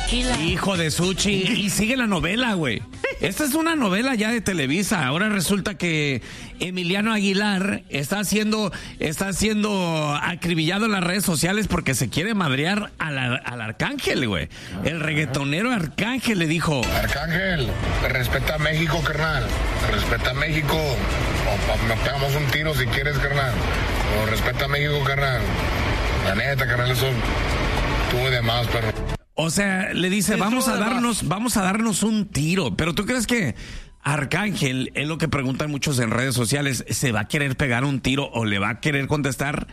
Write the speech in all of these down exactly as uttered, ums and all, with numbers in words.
Hijo de Suchi. Y sigue la novela, güey. Esta es una novela ya de Televisa. Ahora resulta que Emiliano Aguilar está haciendo, está siendo acribillado en las redes sociales porque se quiere madrear al, al Arcángel, güey. El reggaetonero Arcángel le dijo: Arcángel, respeta a México, carnal. Respeta a México. O nos pegamos un tiro si quieres, carnal. O respeta a México, carnal. La neta, carnal, eso tuvo de más, perro. O sea, le dice, vamos a darnos, vamos a darnos un tiro. Pero ¿tú crees que Arcángel, es lo que preguntan muchos en redes sociales, se va a querer pegar un tiro o le va a querer contestar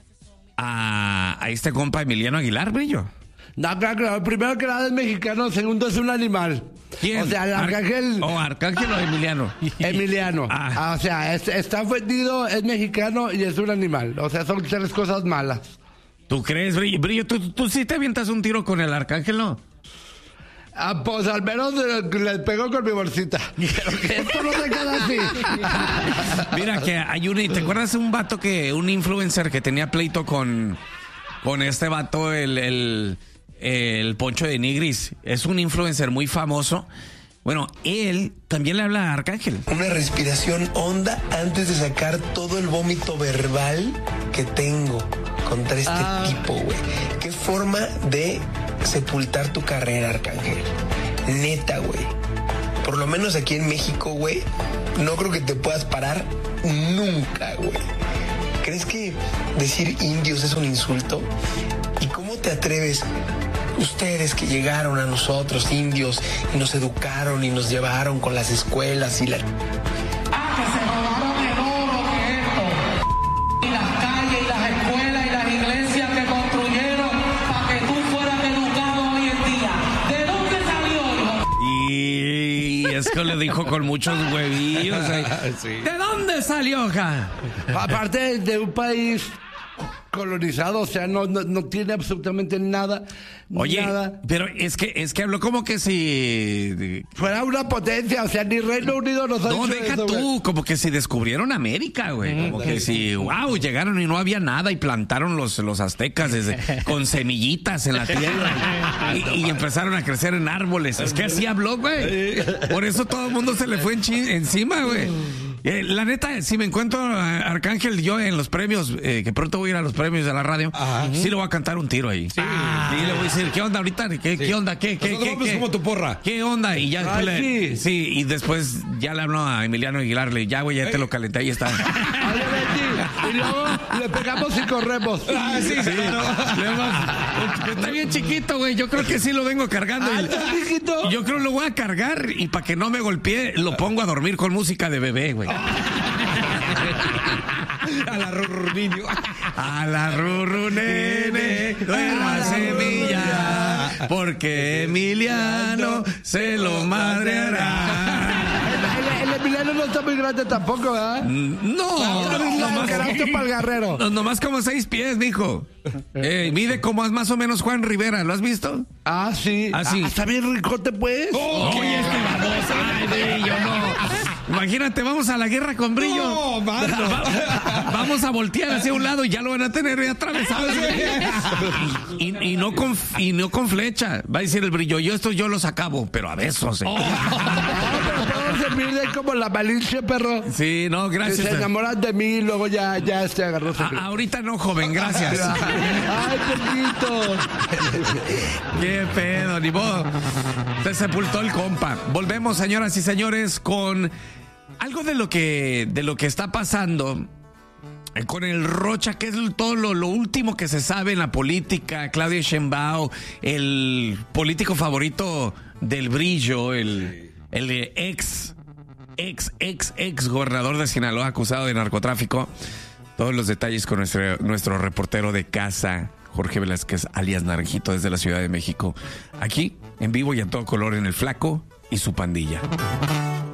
a, a este compa Emiliano Aguilar, Brillo? No, claro, claro. Primero que nada es mexicano, segundo es un animal. ¿Quién? O sea, el Arcángel... ¿O Arcángel o Emiliano? Emiliano. Ah. Ah, o sea, es, está ofendido, es mexicano y es un animal. O sea, son tres cosas malas. ¿Tú crees, Brillo? Brillo, ¿tú, tú sí te avientas un tiro con el Arcángel, no? Ah, pues al menos le, le pegó con mi bolsita. Esto no se queda así. Mira que hay un... ¿Te acuerdas de un vato que... Un influencer que tenía pleito con... Con este vato, el... el el Poncho de Nigris? Es un influencer muy famoso. Bueno, él también le habla a Arcángel. Una respiración honda antes de sacar todo el vómito verbal que tengo contra este ah. tipo, güey. Qué forma de sepultar tu carrera, Arcángel. Neta, güey. Por lo menos aquí en México, güey, no creo que te puedas parar nunca, güey. ¿Crees que decir indios es un insulto? ¿Y cómo te atreves? Ustedes que llegaron a nosotros, indios, y nos educaron y nos llevaron con las escuelas y la... Ah, que se robaron el oro, que esto. Y las calles y las escuelas y las iglesias que construyeron para que tú fueras educado hoy en día. ¿De dónde salió? Y es que le dijo con muchos huevillos. Sí. ¿De dónde salió, ja? Aparte de un país colonizado, o sea, no, no, no tiene absolutamente nada. Oye, nada. Pero es que es que habló como que si fuera una potencia, o sea, ni Reino Unido nos ha No, hecho deja eso, tú, güey. como que si descubrieron América, güey. Como que si, wow, llegaron y no había nada y plantaron los, los aztecas desde, con semillitas en la tierra y, y empezaron a crecer en árboles. Es que así habló, güey. Por eso todo el mundo se le fue en chi- encima, güey. Eh, la neta, si me encuentro a Arcángel yo en los premios, eh, que pronto voy a ir a los premios de la radio, Ajá. sí le voy a cantar un tiro ahí. Sí. Ah. Y le voy a decir, ¿qué onda ahorita? ¿Qué, sí. ¿qué onda? ¿Qué, qué, qué, qué? Como tu porra. ¿Qué onda? Y ya después Ay, le, sí. sí, y después ya le hablo a Emiliano Aguilar, le ya, güey, ya te lo calenté, ahí está. Oye, Betty, y luego le pegamos y corremos. Ah, sí, sí. No, le vamos- está bien chiquito, güey. Yo creo que sí lo vengo cargando. Ah, y- ¿está chiquito? Yo creo que lo voy a cargar y para que no me golpee, lo pongo a dormir con música de bebé, güey. A la Rurru niño. A la Rurru nene, duerma semilla, porque Emiliano se lo madreará. El, el, el Emiliano no está muy grande tampoco, ¿verdad? No, no, no, nomás, para el guerrero. no, nomás como seis pies, mijo. Eh, mide como más o menos Juan Rivera, ¿lo has visto? Ah, sí. Ah, sí. Ah, está bien ricote, pues. Oh, Oye, este baboso. Ay, Brillo, no. Imagínate, vamos a la guerra con Brillo. No, mano. Va- vamos a voltear hacia un lado y ya lo van a tener bien atravesado. Y, y, no con, y no con flecha. Va a decir el Brillo, yo esto yo los acabo, pero a besos. ¿eh? No, pero todo se mide como la malicia, perro. Sí, no, gracias. Se enamoran de mí y luego ya, ya se agarró su A- ahorita no, joven, gracias. Ay, perrito. Qué pedo, ni modo. Se sepultó el compa. Volvemos, señoras y señores, con algo de lo que, de lo que está pasando eh, con el Rocha, que es todo lo, lo último que se sabe en la política. Claudia Sheinbaum, el político favorito del Brillo, el, el ex, ex, ex, ex gobernador de Sinaloa acusado de narcotráfico. Todos los detalles con nuestro, nuestro reportero de casa, Jorge Velázquez, alias Naranjito, desde la Ciudad de México. Aquí, en vivo y a todo color, en El Flaco y su pandilla.